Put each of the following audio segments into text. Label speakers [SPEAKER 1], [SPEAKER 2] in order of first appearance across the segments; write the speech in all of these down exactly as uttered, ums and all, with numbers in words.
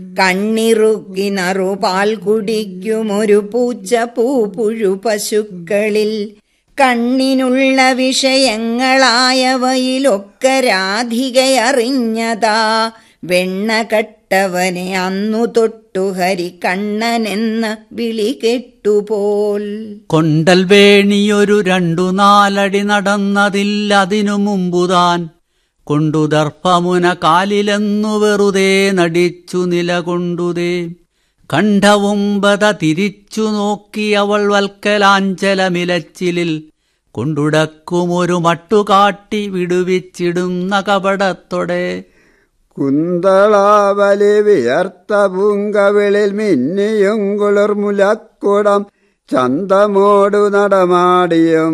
[SPEAKER 1] കണ്ണിറുക്കിനറുപാൽ കുടിക്കുമൊരു പൂച്ച പൂപ്പുഴു പശുക്കളിൽ കണ്ണിനുള്ള വിഷയങ്ങളായവയിലൊക്കെ രാധികയറിഞ്ഞതാ വെണ്ണ കട്ടവനെ അന്നു തൊട്ടു ഹരി കണ്ണനെന്ന വിളി കെട്ടുപോൽ.
[SPEAKER 2] കൊണ്ടൽ വേണിയൊരു രണ്ടു നാലടി നടന്നതില്ലതിനു മുമ്പുതാൻ കൊണ്ടു ദർഭമുന കാലിലെന്നു വെറുതെ നടിച്ചു നിലകൊണ്ടുതേ കണ്ഠവുമ്പത തിരിച്ചു നോക്കി അവൾ വൽക്കലാഞ്ചലമിലച്ചിലിൽ കൊണ്ടുടക്കുമൊരു മട്ടുകാട്ടി വിടുവിച്ചിടുന്ന കപടത്തോടെ.
[SPEAKER 3] കുന്തളാവലി വിയർത്ത പൂങ്കവിളിൽ മിന്നിയും കുളിർമുലക്കുടം ചന്തമോടു നടമാടിയും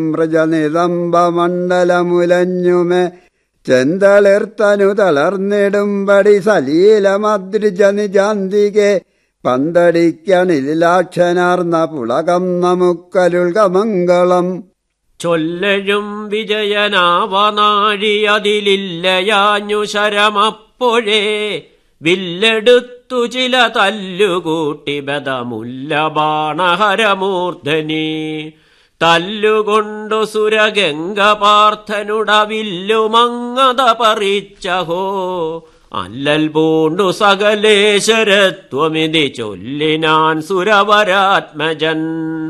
[SPEAKER 3] വ്രജനിതംബമണ്ഡലമുലഞ്ഞുമേ ചെന്തളിർത്തനു തളർന്നിടുമ്പടി സലീലമദ്രിജ നിജാന്തികെ പന്തടിക്കണിലാക്ഷനാർന്ന പുളകം നമുക്കരുൾകമംഗളം.
[SPEAKER 4] ചൊല്ലഴും വിജയനാവനാഴി അതിലില്ലയാഞ്ഞു ശരമപ്പോഴേ വില്ലെടുത്തു ചില തല്ലുകൂട്ടി ബദമുല്ല ബാണഹരമൂർധനി തല്ലുകൊണ്ടു സുരഗംഗ പാർത്ഥനുടവില്ലുമങ്ങത പറിച്ചഹോ അല്ലൽ പൂണ്ടു സകലേശ്വരത്വമിതി ചൊല്ലിനാൻ സുരവരാത്മജൻ.